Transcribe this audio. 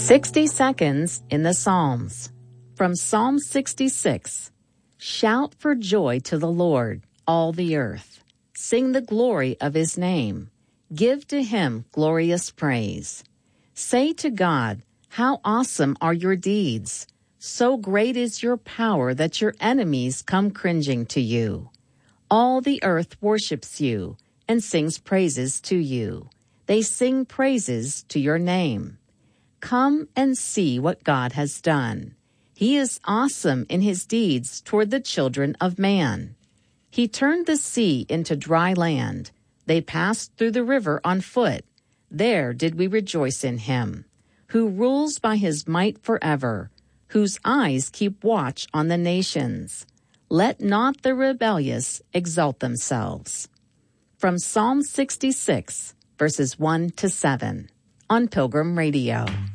60 Seconds in the Psalms. From Psalm 66. Shout for joy to the Lord, all the earth. Sing the glory of his name. Give to him glorious praise. Say to God, how awesome are your deeds. So great is your power that your enemies come cringing to you. All the earth worships you and sings praises to you. They sing praises to your name. Come and see what God has done. He is awesome in his deeds toward the children of man. He turned the sea into dry land. They passed through the river on foot. There did we rejoice in him, who rules by his might forever, whose eyes keep watch on the nations. Let not the rebellious exalt themselves. From Psalm 66, verses 1 to 7, on Pilgrim Radio.